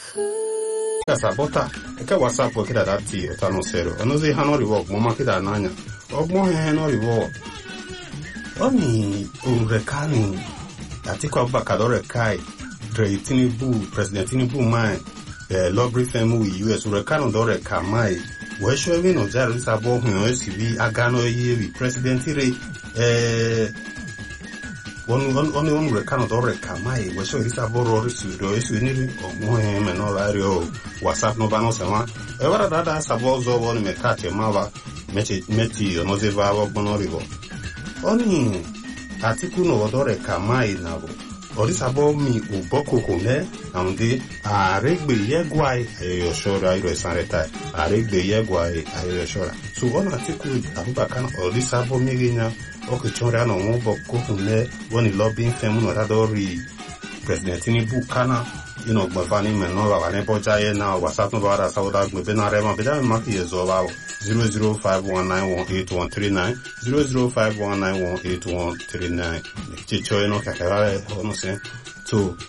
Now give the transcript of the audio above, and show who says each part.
Speaker 1: Sabota, eke WhatsApp kida dati otano sero. Onozi hano reward, mama kida nanya. Ogmo hano reward. Oni urekani Atiku Abubakar rekai Tinubu, President Tinubu mai law briefing with US urekano do rekamai. We show we no jaro sabo hu SCV agano yewi President re One recano dore kamai, we show this aboro studio, is we need Mohem and all area, WhatsApp no banos and one. Ever that sabozo one me catch a mava, meti, or nozeva or bonorivo. Only Atiku no dore kamai now. Or this about me, Uboko Kune, and the Aregbe Yegwai, a shora, I sanita, Aregbe Yegwai, a shora. So one Atiku Abubakar or this about me. Okichora no mbo kokune woni lobbying firm no radori President Tinubu kana gbafani menora wane pojaye na WhatsApp no bara sauda gbe na rema be da maki yezola 0051918139 0051918139 chicho no kakara ono se to